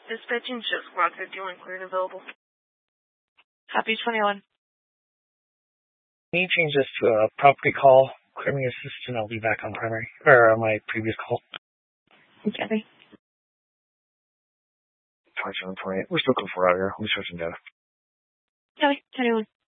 Dispatching show squad 51 cleared and available. Copy 21. Can you change this to a property call? Clear me assistant, I'll be back on primary, or my previous call. Copy. 2728. We're still going for out here. We're switching data. Copy 21.